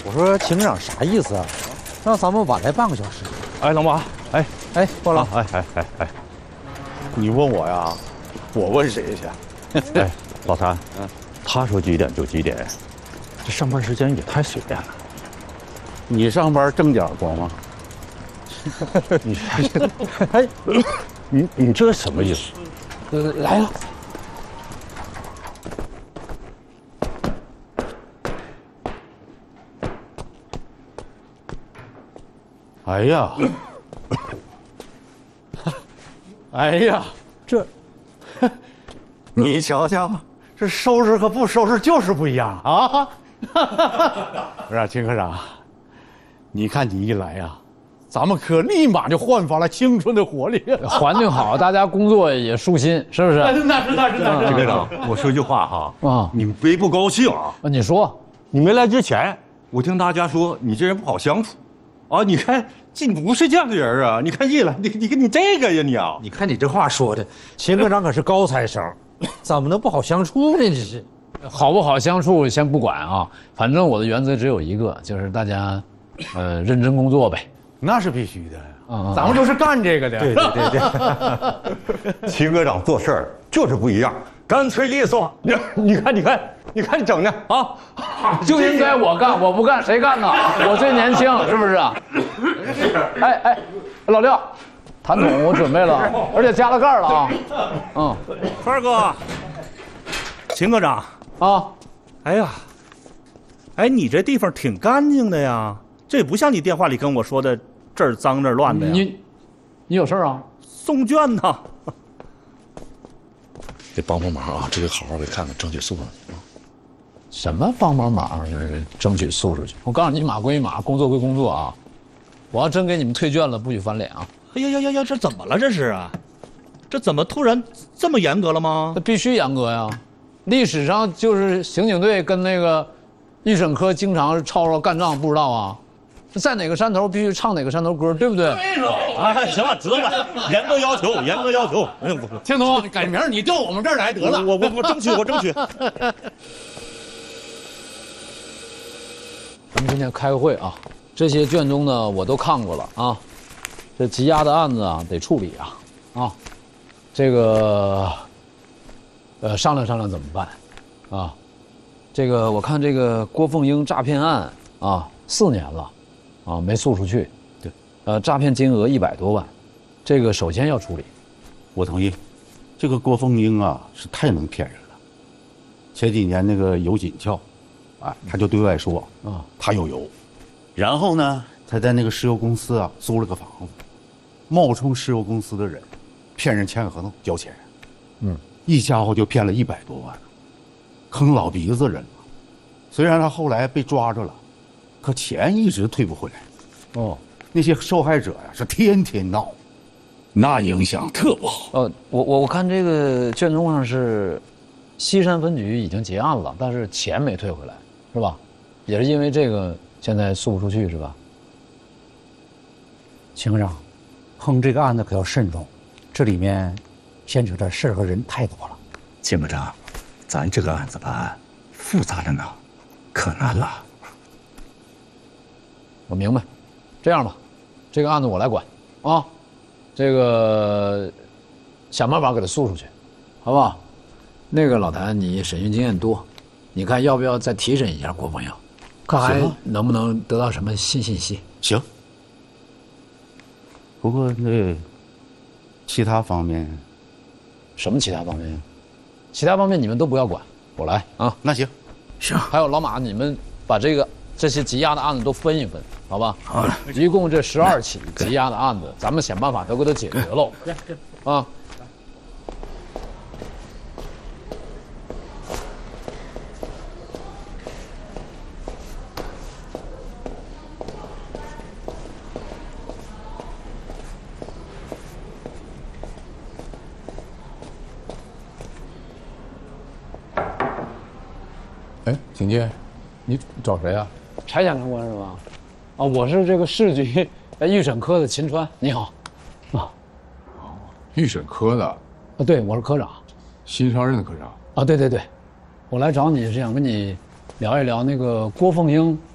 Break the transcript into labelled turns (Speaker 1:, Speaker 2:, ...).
Speaker 1: 我说秦科长啥意思啊？让咱们晚来半个小时。
Speaker 2: 哎，老马，哎，
Speaker 1: 过来，
Speaker 2: 哎，
Speaker 3: 你问我呀？我问谁去？
Speaker 2: 哎，老谭，他说几点就几点，这上班时间也太随便了。
Speaker 3: 你上班正点光吗？
Speaker 2: 你这什么意思？
Speaker 1: 来了。
Speaker 3: 哎呀，哎呀，
Speaker 1: 这，
Speaker 3: 你瞧瞧，这收拾和不收拾就是不一样啊！不是秦科长，你看你一来呀，咱们可立马就焕发了青春的活力。
Speaker 4: 环境好，大家工作也舒心，是不是？
Speaker 3: 那是。
Speaker 2: 秦科长，我说句话哈，
Speaker 4: 啊，
Speaker 2: 你别不高兴啊！
Speaker 4: 你说，
Speaker 2: 你没来之前，我听大家说你这人不好相处，啊，你看这不是这样的人啊！你看一来，你这个呀你啊！
Speaker 1: 你看你这话说的，秦科长可是高材生，怎么能不好相处呢？这是。
Speaker 4: 好不好相处先不管啊，反正我的原则只有一个，就是大家，认真工作呗。
Speaker 3: 那是必须的，
Speaker 4: 咱
Speaker 3: 们就是干这个的。
Speaker 2: 对。秦科长做事儿就是不一样，干脆利索。你看你整的啊，
Speaker 4: 就应该我干，我不干谁干呢？我最年轻，是不是？哎，老六，痰桶我准备了，而且加了盖了啊。
Speaker 5: 川儿哥，秦科长
Speaker 4: 啊，
Speaker 5: 哎呀，哎，你这地方挺干净的呀，这不像你电话里跟我说的这儿脏那儿乱的呀。
Speaker 4: 你有事啊？
Speaker 5: 送卷呢。
Speaker 6: 得帮忙啊！这个好好给看看，争取送上去啊！
Speaker 4: 什么帮忙？争取送出去。我告诉你，马归马，工作归工作啊！我要真给你们退卷了，不许翻脸啊！
Speaker 5: 哎呀，这怎么了？这是啊？这怎么突然这么严格了吗？
Speaker 4: 那必须严格呀！历史上就是刑警队跟那个预审科经常吵干仗，不知道啊？在哪个山头必须唱哪个山头歌，对不对？
Speaker 5: 哎，行了，得了，严格要求。哎呦，
Speaker 3: 青总，改明儿你调我们这儿来得了。
Speaker 5: 我争取。
Speaker 4: 咱们今天开个会啊，这些卷宗呢我都看过了啊，这积压的案子啊得处理啊，这个商量怎么办啊？这个我看这个郭凤英诈骗案啊4年了啊没诉出去，对，诈骗金额100多万，这个首先要处理。
Speaker 3: 我同意，这个郭凤英啊是太能骗人了。前几年那个尤锦俏，啊，他就对外说啊他有油，然后呢他在那个石油公司啊租了个房子，冒充石油公司的人，骗人签个合同交钱，一家伙就骗了100多万，坑老鼻子人了。虽然他后来被抓着了，可钱一直退不回来。那些受害者呀是天天闹，那影响特不好。
Speaker 4: 我看这个卷宗上是西山分局已经结案了，但是钱没退回来，是吧？也是因为这个现在诉不出去，是吧？
Speaker 1: 秦科长，碰这个案子可要慎重，这里面牵扯的事儿和人太多了。
Speaker 6: 秦科长，咱这个案子办案复杂着呢，可难了。
Speaker 4: 我明白，这样吧，这个案子我来管啊，这个想办法给他诉出去，好不好？那个老谭，你审讯经验多，你看要不要再提审一下郭凤英，看还能不能得到什么新信息？
Speaker 3: 行。不过那其他方面，
Speaker 4: 什么其他方面？其他方面你们都不要管，我来啊。
Speaker 3: 那行，
Speaker 4: 还有老马，你们把这些积压的案子都分一分，好吧？好了，一共这12起积压的案子，咱们想办法都给它解决喽。啊。
Speaker 7: 哎，警戒，你找谁啊？
Speaker 4: 柴检察官是吧？啊，我是这个市局预审科的秦川，你好。
Speaker 7: 预审科的。
Speaker 4: 啊，对，我是科长。
Speaker 7: 新上任的科长。
Speaker 4: 啊，对，我来找你是想跟你聊一聊那个郭凤英